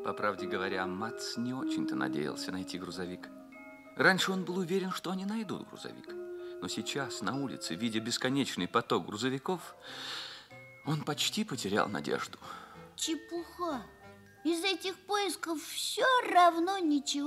По правде говоря, Мац не очень-то надеялся найти грузовик. Раньше он был уверен, что они найдут грузовик. Но сейчас на улице, видя бесконечный поток грузовиков, он почти потерял надежду. Чепуха. Из этих поисков все равно ничего